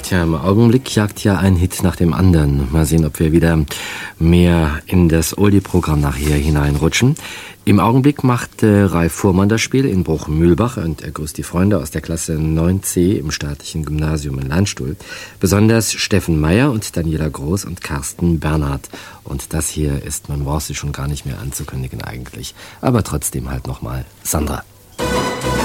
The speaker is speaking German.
Tja, im Augenblick jagt ja ein Hit nach dem anderen. Mal sehen, ob wir wieder mehr in das Oldie-Programm nachher hineinrutschen. Im Augenblick macht Ralf Fuhrmann das Spiel in Bruch-Mühlbach und er grüßt die Freunde aus der Klasse 9c im staatlichen Gymnasium in Landstuhl. Besonders Steffen Meyer und Daniela Groß und Carsten Bernhard. Und das hier ist, man braucht sie schon gar nicht mehr anzukündigen eigentlich. Aber trotzdem halt nochmal Sandra.